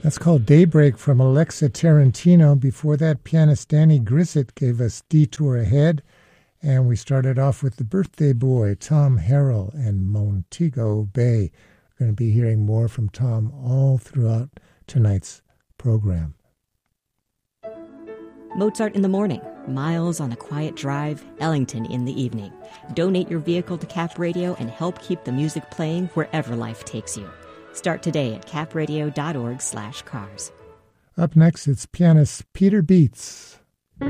That's called Daybreak from Alexa Tarantino. Before that, pianist Danny Grissett gave us Detour Ahead. And we started off with the birthday boy, Tom Harrell and Montego Bay. We're going to be hearing more from Tom all throughout tonight's program. Mozart in the morning, Miles on a quiet drive, Ellington in the evening. Donate your vehicle to Cap Radio and help keep the music playing wherever life takes you. Start today at capradio.org/cars. Up next, it's pianist Peter Beets.